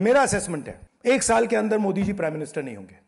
मेरा असेसमेंट है 1 साल के अंदर मोदी जी प्राइम मिनिस्टर नहीं होंगे।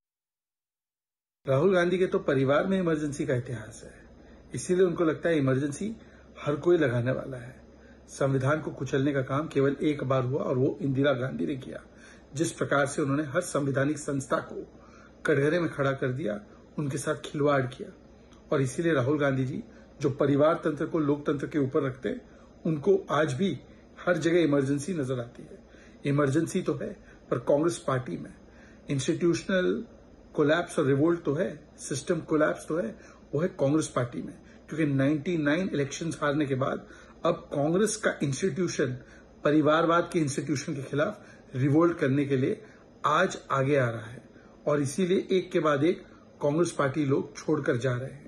राहुल गांधी के तो परिवार में इमरजेंसी का इतिहास है, इसीलिए उनको लगता है इमरजेंसी हर कोई लगाने वाला है। संविधान को कुचलने का काम केवल एक बार हुआ और वो इंदिरा गांधी ने किया। जिस प्रकार से उन्होंने हर संवैधानिक संस्था को कटघरे में खड़ा कर दिया, उनके साथ खिलवाड़ किया, और इसीलिए राहुल गांधी जी जो परिवार तंत्र को लोकतंत्र के ऊपर रखते हैं, उनको आज भी हर जगह इमरजेंसी नजर आती है। इमरजेंसी तो है, पर कांग्रेस पार्टी में इंस्टीट्यूशनल कोलैप्स और रिवोल्ट तो है, सिस्टम कोलैप्स तो है, वो है कांग्रेस पार्टी में। क्योंकि 99 इलेक्शंस हारने के बाद अब कांग्रेस का इंस्टीट्यूशन परिवारवाद के इंस्टीट्यूशन के खिलाफ रिवोल्ट करने के लिए आज आगे आ रहा है, और इसीलिए एक के बाद एक कांग्रेस पार्टी लोग छोड़कर जा रहे हैं।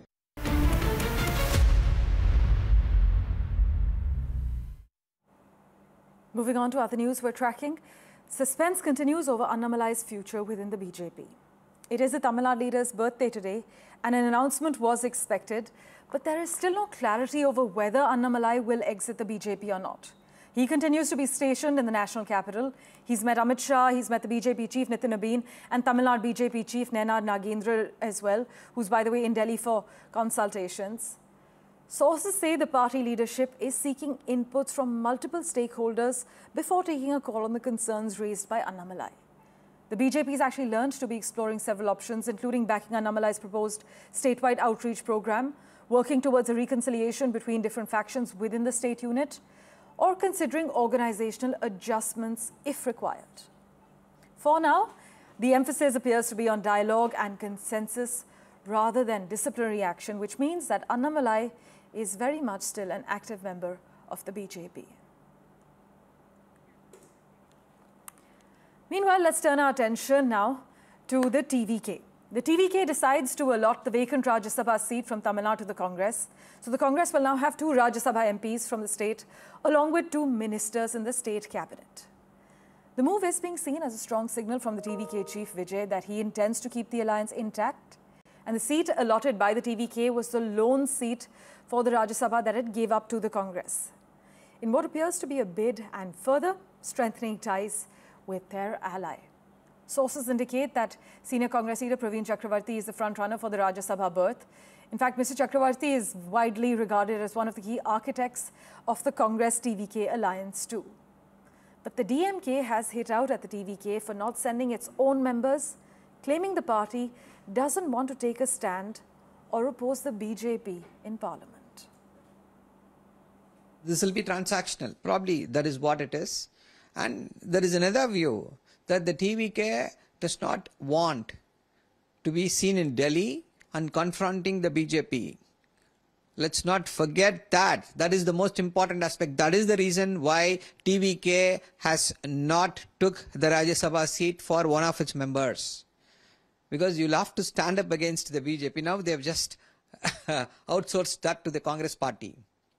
Moving on to other news we're tracking, suspense continues over Annamalai's future within the BJP. It is the Tamil Nadu leader's birthday today, and an announcement was expected, but there is still no clarity over whether Annamalai will exit the BJP or not. He continues to be stationed in the national capital. He's met Amit Shah, he's met the BJP chief Nitin Nabin and Tamil Nadu BJP chief Nenad Nagendra as well, who's by the way in Delhi for consultations. Sources say the party leadership is seeking inputs from multiple stakeholders before taking a call on the concerns raised by Annamalai. The BJP has actually learned to be exploring several options, including backing Annamalai's proposed statewide outreach program, working towards a reconciliation between different factions within the state unit, or considering organizational adjustments if required. For now, the emphasis appears to be on dialogue and consensus rather than disciplinary action, which means that Annamalai is very much still an active member of the BJP. Meanwhile, let's turn our attention now to the TVK. The TVK decides to allot the vacant Rajya Sabha seat from Tamil Nadu to the Congress. So the Congress will now have 2 Rajya Sabha MPs from the state, along with 2 ministers in the state cabinet. The move is being seen as a strong signal from the TVK chief Vijay that he intends to keep the alliance intact. And the seat allotted by the TVK was the lone seat for the Rajya Sabha that it gave up to the Congress, in what appears to be a bid and further strengthening ties with their ally. Sources indicate that senior Congress leader Praveen Chakravarti is the front-runner for the Rajya Sabha berth. In fact, Mr. Chakravarti is widely regarded as one of the key architects of the Congress-TVK alliance too. But the DMK has hit out at the TVK for not sending its own members, claiming the party doesn't want to take a stand or oppose the BJP in Parliament. This will be transactional. Probably that is what it is. And there is another view that the TVK does not want to be seen in Delhi and confronting the BJP. Let's not forget that. That is the most important aspect. That is the reason why TVK has not took the Rajya Sabha seat for one of its members. Because you'll have to stand up against the BJP. Now they have just outsourced that to the Congress party.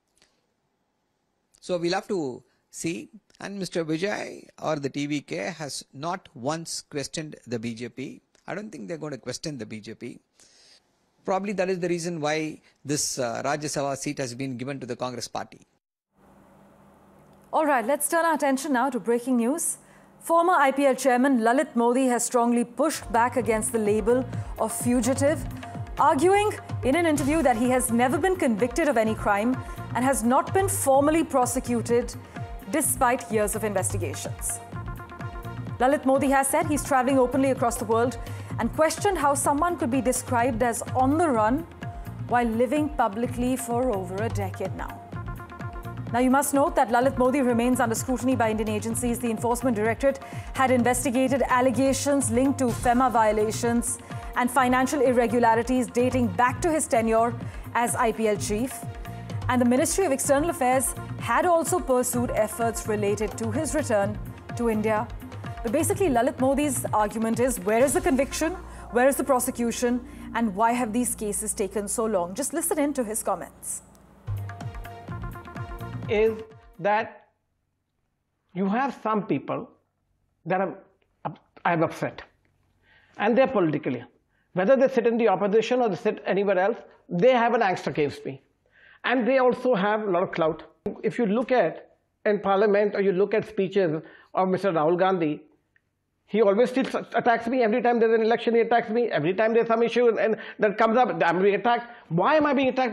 So we'll have to see. And Mr. Vijay or the TVK has not once questioned the BJP. I don't think they're going to question the BJP. Probably that is the reason why this Rajya Sabha seat has been given to the Congress party. All right, let's turn our attention now to breaking news. Former IPL chairman Lalit Modi has strongly pushed back against the label of fugitive, arguing in an interview that he has never been convicted of any crime and has not been formally prosecuted despite years of investigations. Lalit Modi has said he's traveling openly across the world and questioned how someone could be described as on the run while living publicly for over a decade now. Now, you must note that Lalit Modi remains under scrutiny by Indian agencies. The Enforcement Directorate had investigated allegations linked to FEMA violations and financial irregularities dating back to his tenure as IPL chief. And the Ministry of External Affairs had also pursued efforts related to his return to India. But basically, Lalit Modi's argument is, where is the conviction, where is the prosecution, and why have these cases taken so long? Just listen in to his comments. Is that you have some people that I'm upset, and they're politically. Whether they sit in the opposition or they sit anywhere else, they have an angst against me. And they also have a lot of clout. If you look at in Parliament or you look at speeches of Mr. Rahul Gandhi, he always still attacks me. Every time there's an election, he attacks me. Every time there's some issue and that comes up, I'm being attacked. Why am I being attacked?